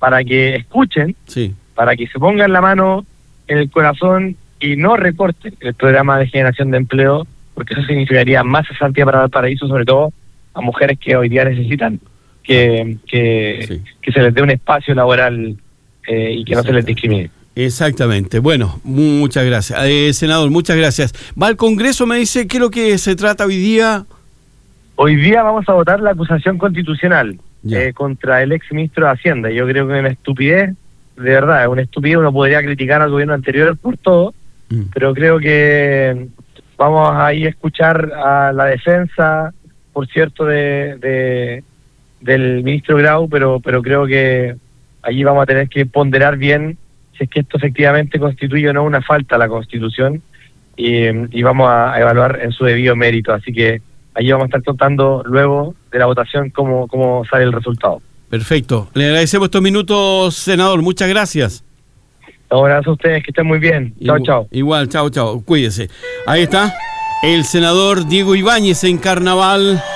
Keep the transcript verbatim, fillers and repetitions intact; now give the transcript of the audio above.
para que escuchen, sí. para que se pongan la mano en el corazón y no recorten el programa de generación de empleo, porque eso significaría más cesantía para Valparaíso, sobre todo a mujeres que hoy día necesitan que, que, sí. que se les dé un espacio laboral eh, y que no se les discrimine. Exactamente. Bueno, muchas gracias. Eh, senador, muchas gracias. Va al Congreso, me dice, ¿qué es lo que se trata hoy día? Hoy día vamos a votar la acusación constitucional eh, contra el ex ministro de Hacienda. Yo creo que es una estupidez, de verdad, es una estupidez. Uno podría criticar al gobierno anterior por todo, mm. pero creo que vamos a ir a escuchar a la defensa, por cierto, de, de del ministro Grau, pero pero creo que allí vamos a tener que ponderar bien si es que esto efectivamente constituye o no una falta a la Constitución, y, y vamos a evaluar en su debido mérito. Así que allí vamos a estar contando luego de la votación cómo, cómo sale el resultado. Perfecto. Le agradecemos estos minutos, senador. Muchas gracias. Un abrazo a ustedes, que estén muy bien. Chao, Igual, chao. Igual, chao, chao. Cuídese. Ahí está el senador Diego Ibáñez en Carnaval.